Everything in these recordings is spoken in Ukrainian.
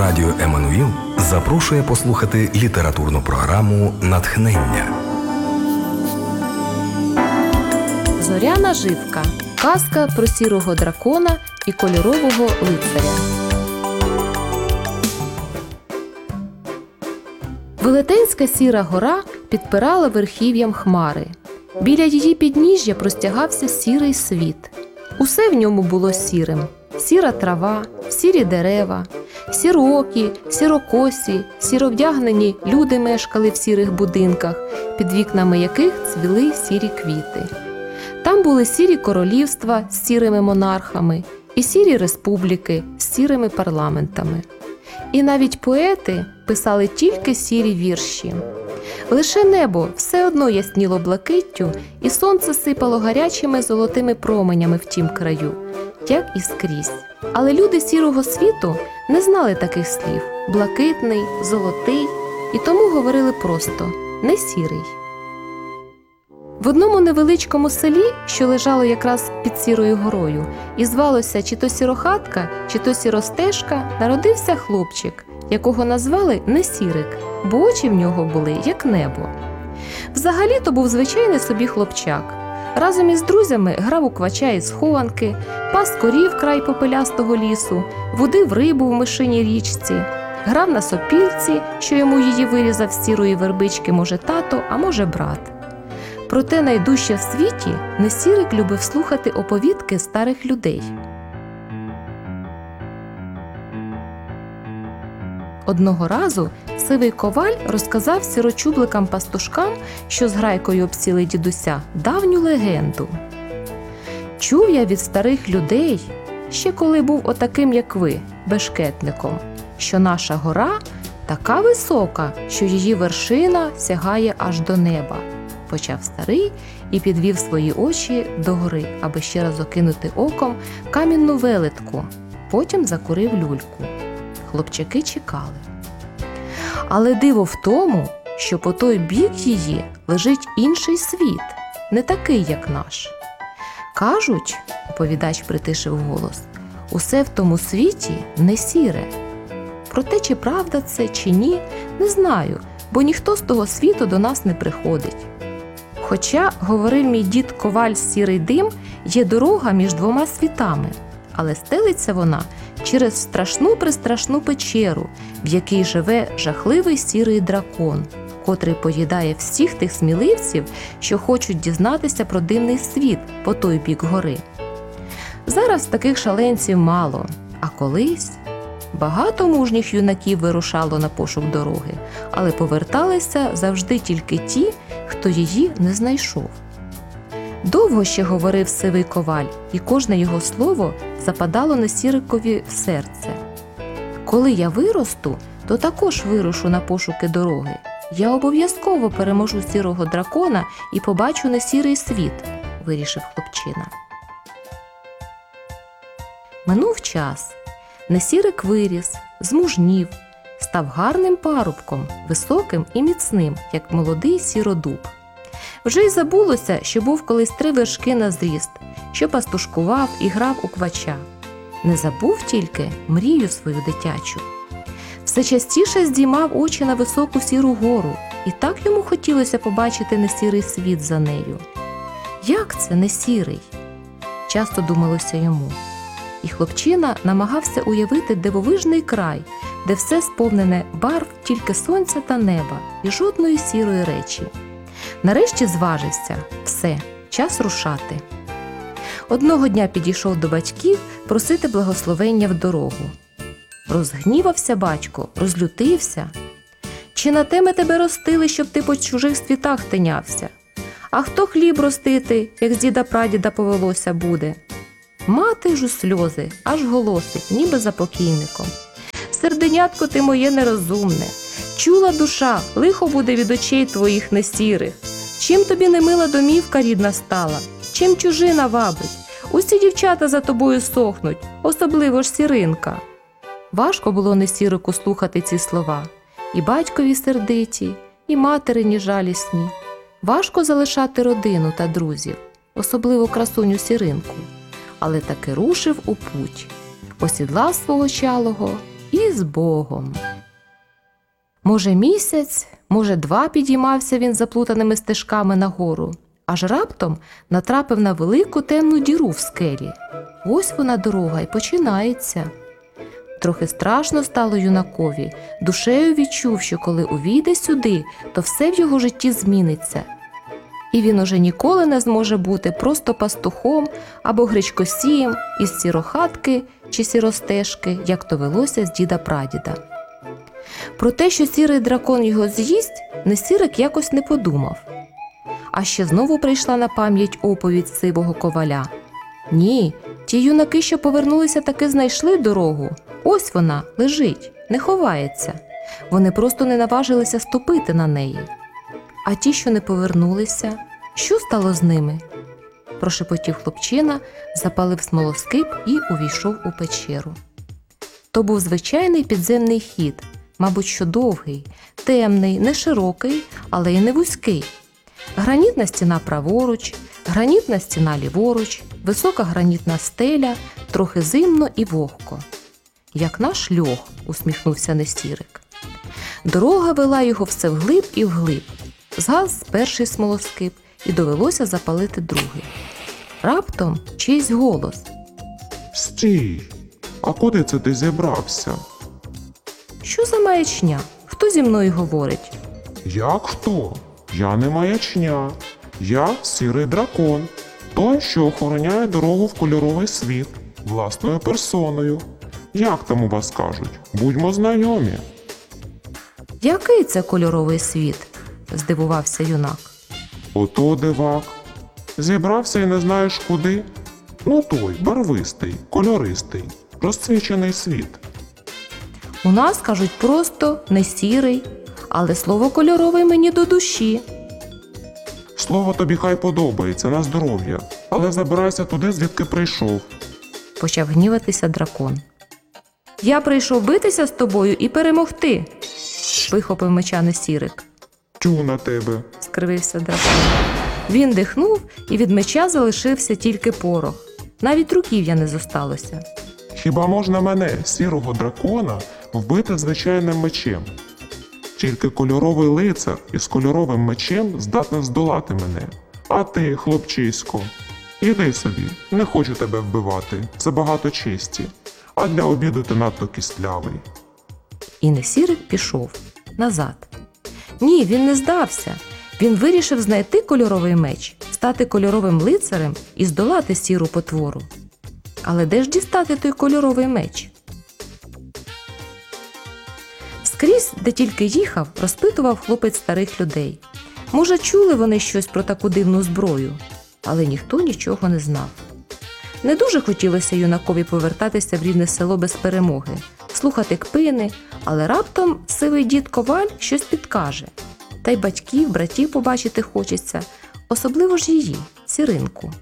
Радіо Еммануїл запрошує послухати літературну програму «Натхнення». Зоряна Живка. Казка про сірого дракона і кольорового лицаря. Велетенська сіра гора підпирала верхів'ям хмари. Біля її підніжжя простягався сірий світ. Усе в ньому було сірим. Сіра трава, сірі дерева, сіроокі, сірокосі, сіровдягнені люди мешкали в сірих будинках, під вікнами яких цвіли сірі квіти. Там були сірі королівства з сірими монархами і сірі республіки з сірими парламентами. І навіть поети писали тільки сірі вірші. Лише небо все одно ясніло блакиттю, і сонце сипало гарячими золотими променями в тім краю, як і скрізь. Але люди сірого світу не знали таких слів – блакитний, золотий, і тому говорили просто «не сірий». В одному невеличкому селі, що лежало якраз під Сірою горою, і звалося чи то Сірохатка, чи то Сіростежка, народився хлопчик, якого назвали Несірик, бо очі в нього були, як небо. Взагалі-то був звичайний собі хлопчак. Разом із друзями грав у квача і схованки, пас корів край попелястого лісу, водив рибу в мишиній річці, грав на сопілці, що йому її вирізав з сірої вербички може тато, а може брат. Проте найдужче в світі Несірик любив слухати оповідки старих людей. Одного разу сивий коваль розказав сірочубликам-пастушкам, що з грайкою обсіли дідуся, давню легенду. Чув я від старих людей, ще коли був отаким, як ви, бешкетником, що наша гора така висока, що її вершина сягає аж до неба. Почав старий і підвів свої очі догори, аби ще раз окинути оком камінну велетку, потім закурив люльку. Хлопчаки чекали. Але диво в тому, що по той бік її лежить інший світ, не такий, як наш. Кажуть, оповідач притишив голос, усе в тому світі не сіре. Проте, чи правда це, чи ні, не знаю, бо ніхто з того світу до нас не приходить. Хоча, говорив мій дід Коваль Сірий Дим, є дорога між двома світами, але стелиться вона через страшну-престрашну печеру, в якій живе жахливий сірий дракон, котрий поїдає всіх тих сміливців, що хочуть дізнатися про дивний світ по той бік гори. Зараз таких шаленців мало, а колись багато мужніх юнаків вирушало на пошук дороги, але поверталися завжди тільки ті, хто її не знайшов. Довго ще говорив сивий коваль, і кожне його слово западало Несірикові в серце. Коли я виросту, то також вирушу на пошуки дороги. Я обов'язково переможу сірого дракона і побачу несірий світ, вирішив хлопчина. Минув час. Несірик виріс, змужнів, став гарним парубком, високим і міцним, як молодий сіродуб. Вже й забулося, що був колись 3 вершки на зріст, що пастушкував і грав у квача. Не забув тільки мрію свою дитячу. Все частіше здіймав очі на високу сіру гору, і так йому хотілося побачити несірий світ за нею. Як це несірий? Часто думалося йому. І хлопчина намагався уявити дивовижний край, де все сповнене барв тільки сонця та неба і жодної сірої речі. Нарешті зважився. Все, час рушати. Одного дня підійшов до батьків просити благословення в дорогу. Розгнівався батько, розлютився. Чи на те ми тебе ростили, щоб ти по чужих світах тинявся? А хто хліб ростити, як з діда-прадіда повелося буде? Мати ж у сльози, аж голосить, ніби за покійником. Серденятко ти моє нерозумне, чула душа, лихо буде від очей твоїх несірих. Чим тобі не мила домівка рідна стала, чим чужина вабить? Усі дівчата за тобою сохнуть, особливо ж сіринка. Важко було Несірику слухати ці слова. І батькові сердиті, і материні жалісні. Важко залишати родину та друзів, особливо красуню сіринку. Але таки рушив у путь, осідлав свого чалого і йди з Богом. Може, місяць, може, 2 підіймався він заплутаними стежками нагору, аж раптом натрапив на велику темну діру в скелі. Ось вона дорога й починається. Трохи страшно стало юнакові, душею відчув, що коли увійде сюди, то все в його житті зміниться. І він уже ніколи не зможе бути просто пастухом або гречкосієм із сірохатки чи сіростежки, як то велося з діда-прадіда. Про те, що сірий дракон його з'їсть, Несірик якось не подумав. А ще знову прийшла на пам'ять оповідь сивого коваля. Ні, ті юнаки, що повернулися, таки знайшли дорогу. Ось вона, лежить, не ховається. Вони просто не наважилися ступити на неї. А ті, що не повернулися, що стало з ними? Прошепотів хлопчина, запалив смолоскип і увійшов у печеру. То був звичайний підземний хід, мабуть, що довгий, темний, не широкий, але й не вузький. Гранітна стіна праворуч, гранітна стіна ліворуч, висока гранітна стеля, трохи зимно і вогко. Як наш льох, усміхнувся Несірик. Дорога вела його все вглиб і вглиб. Згас перший смолоскип, і довелося запалити другий. Раптом чийсь голос. Стій! А куди це ти зібрався? Що за маячня? Хто зі мною говорить? Як хто? Я не маячня. Я сірий дракон. Той, що охороняє дорогу в кольоровий світ, власною персоною. Як там у вас кажуть? Будьмо знайомі. Який це кольоровий світ? Здивувався юнак. Ото дивак. Зібрався і не знаєш куди? Ну той, барвистий, кольористий, розцвічений світ. У нас кажуть просто не сірий, але слово кольоровий мені до душі. Слово тобі хай подобається на здоров'я, але забирайся туди, звідки прийшов. Почав гніватися дракон. Я прийшов битися з тобою і перемогти, вихопив меча Несірик. Тю на тебе. Скривився дракон. Він дихнув, і від меча залишився тільки порох. Навіть руків'я не зосталося. Хіба можна мене, сірого дракона, вбити звичайним мечем? Тільки кольоровий лицар із кольоровим мечем здатний здолати мене. А ти, хлопчисько, іди собі, не хочу тебе вбивати, це багато честі. А для обіду ти надто кістлявий. І Несірик пішов назад. Ні, він не здався. Він вирішив знайти кольоровий меч, стати кольоровим лицарем і здолати сіру потвору. Але де ж дістати той кольоровий меч? Скрізь, де тільки їхав, розпитував хлопець старих людей. Може, чули вони щось про таку дивну зброю, але ніхто нічого не знав. Не дуже хотілося юнакові повертатися в рідне село без перемоги, слухати кпини, але раптом сивий дід Коваль щось підкаже. Та й батьків, братів побачити хочеться, особливо ж її, Сіринку.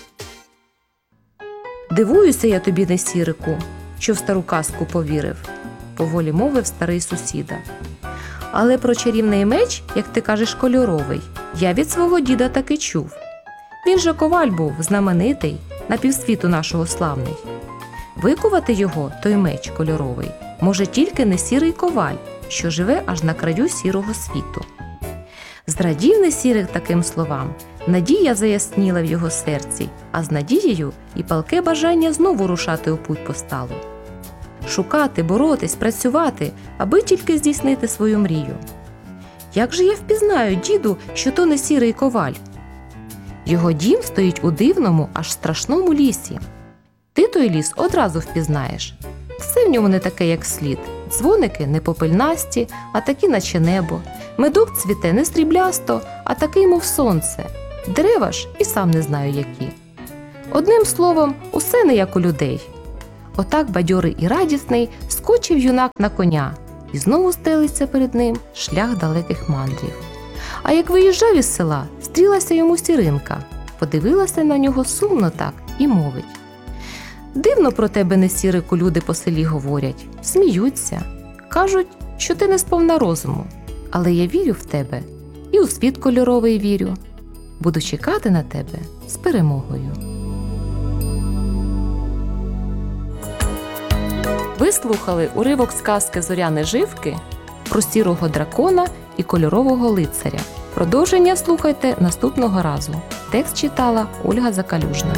«Дивуюся я тобі, Несірику, що в стару казку повірив», – поволі мовив старий сусіда. «Але про чарівний меч, як ти кажеш, кольоровий, я від свого діда таки чув. Він же коваль був, знаменитий, на півсвіту нашого славний. Викувати його, той меч кольоровий, може тільки Несірий коваль, що живе аж на краю сірого світу». Зрадів Несірик таким словам, надія заясніла в його серці, а з надією і палке бажання знову рушати у путь постало. Шукати, боротись, працювати, аби тільки здійснити свою мрію. Як же я впізнаю, діду, що то не сірий коваль? Його дім стоїть у дивному, аж страшному лісі. Ти той ліс одразу впізнаєш. Все в ньому не таке, як слід. Дзвоники не попельнасті, а такі, наче небо. Медок цвіте не сріблясто, а такий, мов сонце. Дерева ж і сам не знаю які. Одним словом, усе не як у людей. Отак бадьорий і радісний скочив юнак на коня, і знову стелиться перед ним шлях далеких мандрів. А як виїжджав із села, стрілася йому Сіринка, подивилася на нього сумно так і мовить: «Дивно про тебе, Несірику, люди по селі говорять, сміються, кажуть, що ти не сповна розуму. Але я вірю в тебе і у світ кольоровий вірю. Буду чекати на тебе з перемогою». Ви слухали уривок сказки «Зоряні живки» про сірого дракона і кольорового лицаря. Продовження слухайте наступного разу. Текст читала Ольга Закалюжна.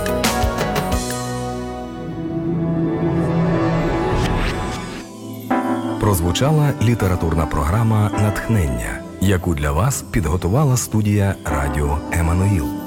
Прозвучала літературна програма «Натхнення», яку для вас підготувала студія «Радіо Еммануїл».